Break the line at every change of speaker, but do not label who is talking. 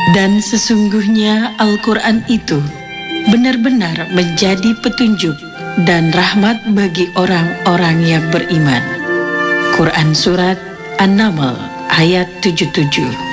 Dan sesungguhnya Al-Quran itu benar-benar menjadi petunjuk dan rahmat bagi orang-orang yang beriman. Quran Surat An-Naml ayat 77.